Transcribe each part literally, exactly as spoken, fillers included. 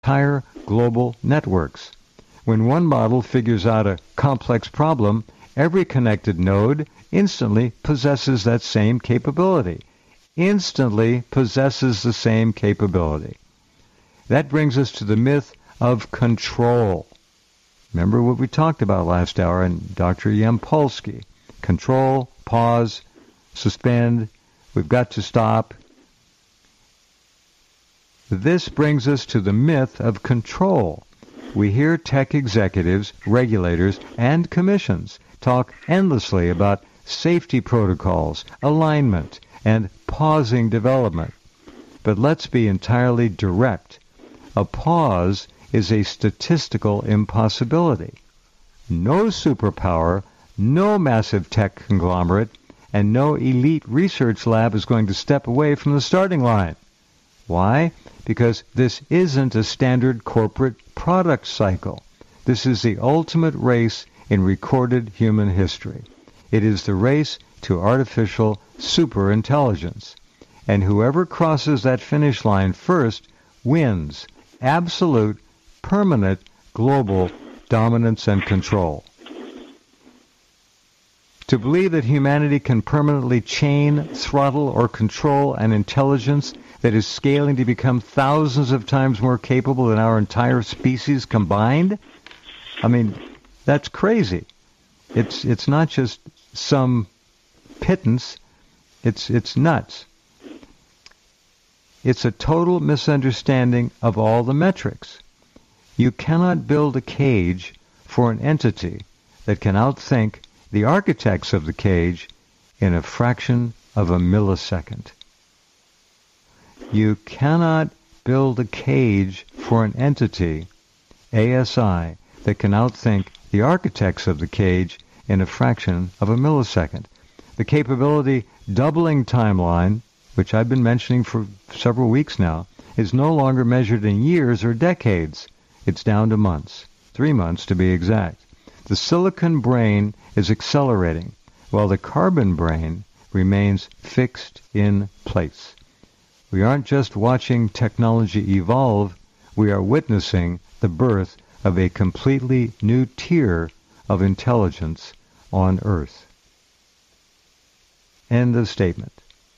entire global networks. When one model figures out a complex problem, every connected node instantly possesses that same capability. Instantly possesses the same capability. That brings us to the myth of control. Remember what we talked about last hour in Doctor Yampolsky. Control, pause, suspend, we've got to stop. This brings us to the myth of control. We hear tech executives, regulators, and commissions talk endlessly about safety protocols, alignment, and pausing development. But let's be entirely direct. A pause is a statistical impossibility. No superpower, no massive tech conglomerate, and no elite research lab is going to step away from the starting line. Why? Because this isn't a standard corporate product cycle. This is the ultimate race in recorded human history. It is the race to artificial superintelligence. And whoever crosses that finish line first wins absolute, permanent, global dominance and control. To believe that humanity can permanently chain, throttle, or control an intelligence that is scaling to become thousands of times more capable than our entire species combined? I mean, that's crazy. It's it's not just some pittance. It's it's nuts. It's a total misunderstanding of all the metrics. You cannot build a cage for an entity that can outthink the architects of the cage in a fraction of a millisecond. You cannot build a cage for an entity, A S I, that can outthink the architects of the cage in a fraction of a millisecond. The capability doubling timeline, which I've been mentioning for several weeks now, is no longer measured in years or decades. It's down to months, three months to be exact. The silicon brain is accelerating, while the carbon brain remains fixed in place. We aren't just watching technology evolve, we are witnessing the birth of a completely new tier of intelligence on Earth. End of statement.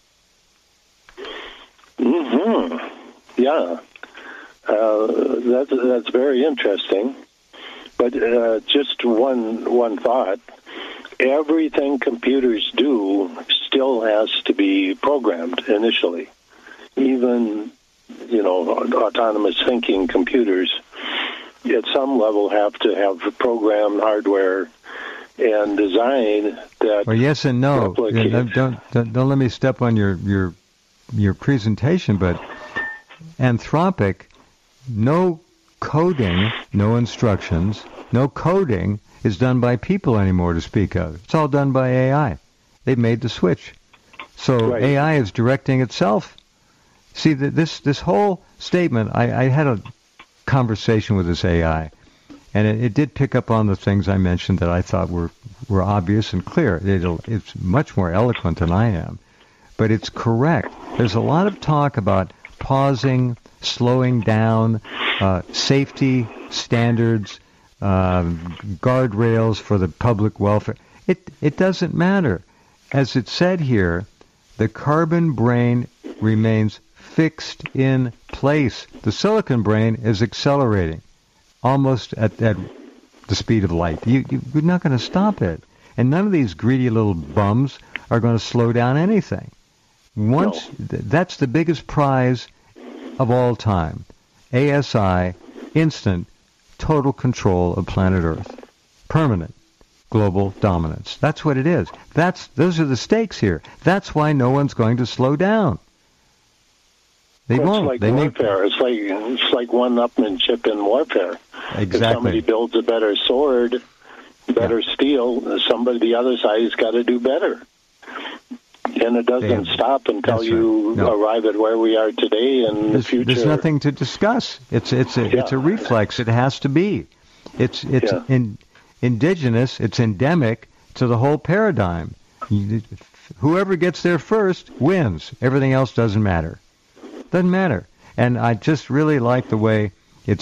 Mm-hmm. Yeah. Uh, that's, that's very interesting. But uh, just one one thought. Everything computers do still has to be programmed initially. Even, you know, autonomous thinking computers at some level have to have programmed hardware and design that. Well, yes and no. Don't, don't don't let me step on your your your presentation, but Anthropic, no coding, no instructions, no coding is done by people anymore to speak of. It's all done by A I. They've made the switch. So right. A I is directing itself. See, this this whole statement, I, I had a conversation with this A I, and it, it did pick up on the things I mentioned that I thought were, were obvious and clear. It'll, it's much more eloquent than I am. But it's correct. There's a lot of talk about pausing, slowing down, uh, safety standards, uh, guardrails for the public welfare. It it doesn't matter. As it said here, the carbon brain remains fixed in place. The silicon brain is accelerating almost at, at the speed of light. You, you, you're not going to stop it. And none of these greedy little bums are going to slow down anything. Once no. th- that's the biggest prize of all time. A S I, instant, total control of planet Earth. Permanent, global dominance. That's what it is. That's those are the stakes here. That's why no one's going to slow down. They well, won't. It's like they warfare. Make... It's like it's like one-upmanship in warfare. Exactly. If somebody builds a better sword, better yeah. steel, somebody the other side's got to do better. And it doesn't have, stop until you right. no. arrive at where we are today and there's, the future. There's nothing to discuss. It's it's a yeah. it's a reflex. It has to be. It's it's yeah. in, indigenous. It's endemic to the whole paradigm. Whoever gets there first wins. Everything else doesn't matter. Doesn't matter. And I just really like the way